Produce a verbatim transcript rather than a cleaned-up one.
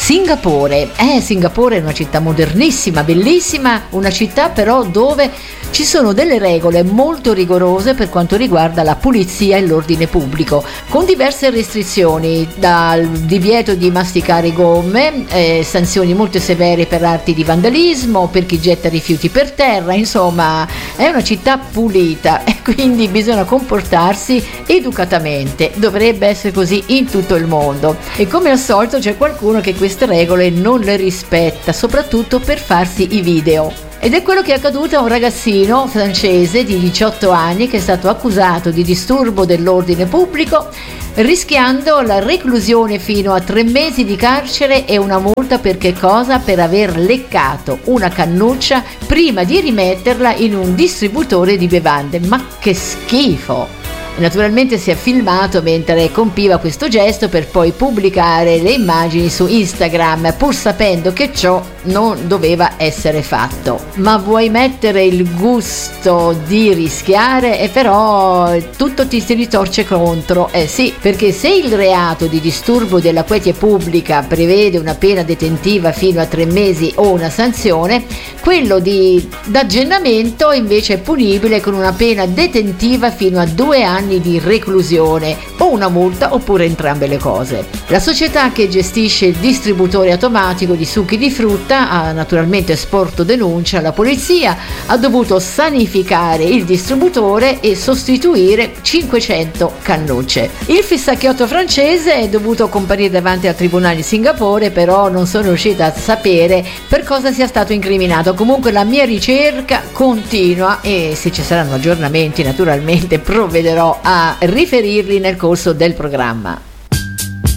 Singapore. Eh, Singapore è una città modernissima, bellissima, una città però dove ci sono delle regole molto rigorose per quanto riguarda la pulizia e l'ordine pubblico, con diverse restrizioni, dal divieto di masticare gomme, eh, sanzioni molto severe per atti di vandalismo, per chi getta rifiuti per terra. Insomma, è una città pulita e quindi bisogna comportarsi educatamente. Dovrebbe essere così in tutto il mondo, e come al solito c'è qualcuno che queste regole non le rispetta, soprattutto per farsi i video. Ed è quello che è accaduto a un ragazzino francese di diciotto anni che è stato accusato di disturbo dell'ordine pubblico, rischiando la reclusione fino a tre mesi di carcere e una multa per che cosa? Per aver leccato una cannuccia prima di rimetterla in un distributore di bevande. Ma che schifo! Naturalmente si è filmato mentre compiva questo gesto per poi pubblicare le immagini su Instagram, pur sapendo che ciò non doveva essere fatto. Ma vuoi mettere il gusto di rischiare? E però tutto ti si ritorce contro. Eh sì, perché se il reato di disturbo della quiete pubblica prevede una pena detentiva fino a tre mesi o una sanzione, quello di d'aggennamento invece è punibile con una pena detentiva fino a due anni di reclusione o una multa, oppure entrambe le cose. La società che gestisce il distributore automatico di succhi di frutta ha naturalmente sporto denuncia alla polizia, ha dovuto sanificare il distributore e sostituire cinquecento cannucce. Il fissacchiotto francese è dovuto comparire davanti al tribunale di Singapore, però non sono riuscita a sapere per cosa sia stato incriminato. Comunque la mia ricerca continua e se ci saranno aggiornamenti naturalmente provvederò a riferirli nel corso del programma.